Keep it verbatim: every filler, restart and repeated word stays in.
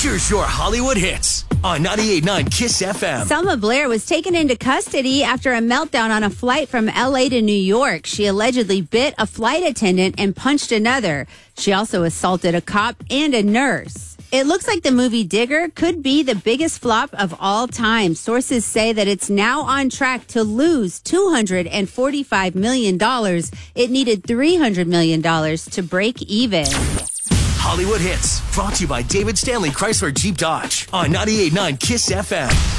Here's your Hollywood hits on ninety-eight point nine Kiss F M. Selma Blair was taken into custody after a meltdown on a flight from L A to New York. She allegedly bit a flight attendant and punched another. She also assaulted a cop and a nurse. It looks like the movie Digger could be the biggest flop of all time. Sources say that it's now on track to lose two hundred forty-five million dollars. It needed three hundred million dollars to break even. Hollywood hits brought to you by David Stanley Chrysler Jeep Dodge on ninety-eight point nine Kiss F M.